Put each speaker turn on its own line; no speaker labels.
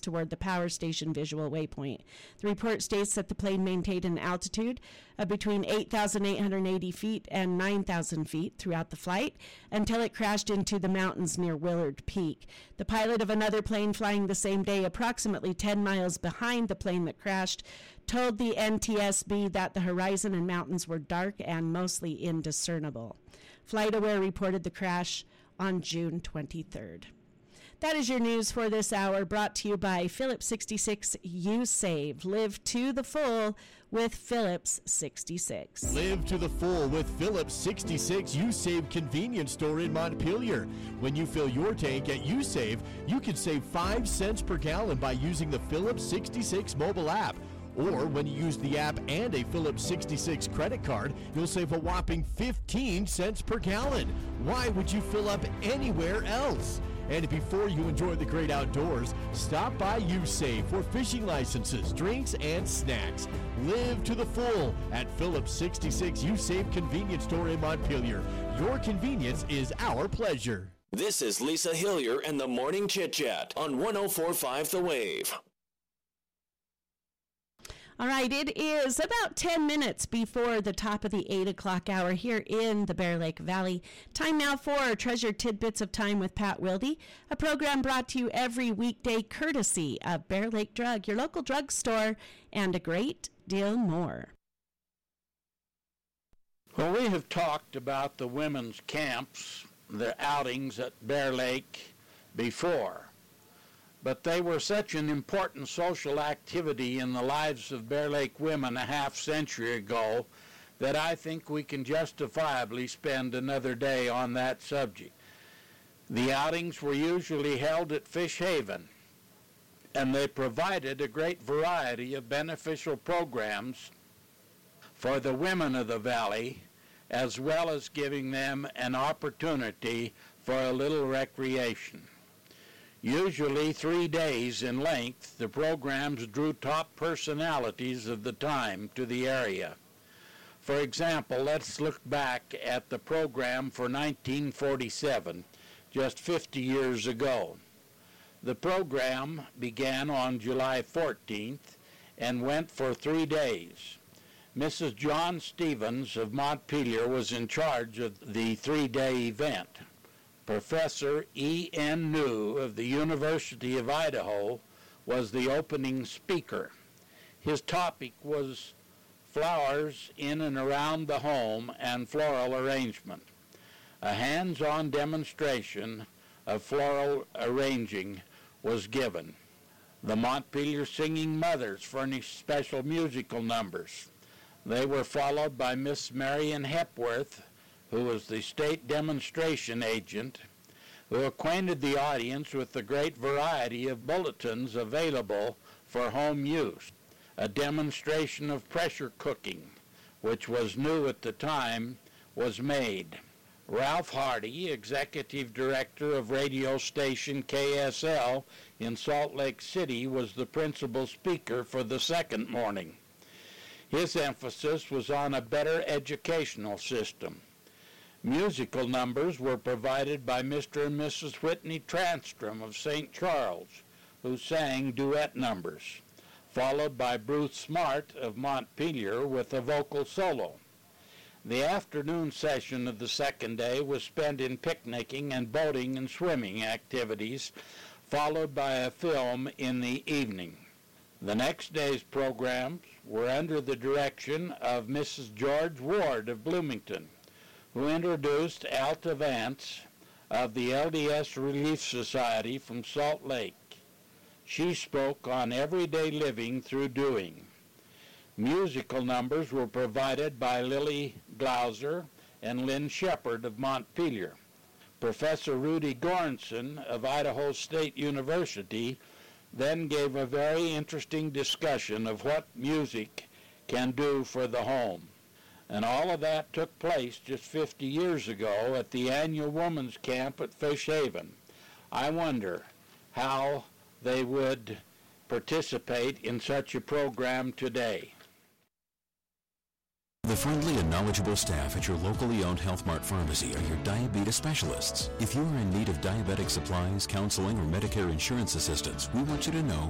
northwest toward the power station visual waypoint. The report states that the plane maintained an altitude of between 8,880 feet and 9,000 feet throughout the flight until it crashed into the mountains near Willard Peak. The pilot of another plane flying the same day, approximately 10 miles behind the plane that crashed, told the NTSB that the horizon and mountains were dark and mostly indiscernible. FlightAware reported the crash on June 23rd. That is your news for this hour, brought to you by Phillips 66 U-Save. Live to the full with Phillips 66.
Live to the full with Phillips 66 U-Save convenience store in Montpelier. When you fill your tank at U-Save, you can save 5 cents per gallon by using the Phillips 66 mobile app. Or when you use the app and a Phillips 66 credit card, you'll save a whopping 15 cents per gallon. Why would you fill up anywhere else? And before you enjoy the great outdoors, stop by U-Save for fishing licenses, drinks, and snacks. Live to the full at Phillips 66 U-Save convenience store in Montpelier. Your convenience is our pleasure.
This is Lisa Hillier and the Morning Chit Chat on 104.5 The Wave.
All right, it is about 10 minutes before the top of the 8 o'clock hour here in the Bear Lake Valley. Time now for Treasured Tidbits of Time with Pat Wilde, a program brought to you every weekday courtesy of Bear Lake Drug, your local drugstore, and a great deal more.
Well, we have talked about the women's camps, the outings at Bear Lake before. But they were such an important social activity in the lives of Bear Lake women a half-century ago that I think we can justifiably spend another day on that subject. The outings were usually held at Fish Haven, and they provided a great variety of beneficial programs for the women of the valley, as well as giving them an opportunity for a little recreation. Usually 3 days in length, the programs drew top personalities of the time to the area. For example, let's look back at the program for 1947, just 50 years ago. The program began on July 14th and went for 3 days. Mrs. John Stevens of Montpelier was in charge of the 3-day event. Professor E.N. New of the University of Idaho was the opening speaker. His topic was flowers in and around the home and floral arrangement. A hands-on demonstration of floral arranging was given. The Montpelier Singing Mothers furnished special musical numbers. They were followed by Miss Marion Hepworth, who was the state demonstration agent, who acquainted the audience with the great variety of bulletins available for home use. A demonstration of pressure cooking, which was new at the time, was made. Ralph Hardy, executive director of radio station KSL in Salt Lake City, was the principal speaker for the second morning. His emphasis was on a better educational system. Musical numbers were provided by Mr. and Mrs. Whitney Transtrom of St. Charles, who sang duet numbers, followed by Bruce Smart of Montpelier with a vocal solo. The afternoon session of the second day was spent in picnicking and boating and swimming activities, followed by a film in the evening. The next day's programs were under the direction of Mrs. George Ward of Bloomington, who introduced Alta Vance of the LDS Relief Society from Salt Lake. She spoke on everyday living through doing. Musical numbers were provided by Lily Glauser and Lynn Shepard of Montpelier. Professor Rudy Goranson of Idaho State University then gave a very interesting discussion of what music can do for the home. And all of that took place just 50 years ago at the annual Women's Camp at Fish Haven. I wonder how they would participate in such a program today.
The friendly and knowledgeable staff at your locally owned Health Mart pharmacy are your diabetes specialists. If you are in need of diabetic supplies, counseling, or Medicare insurance assistance, we want you to know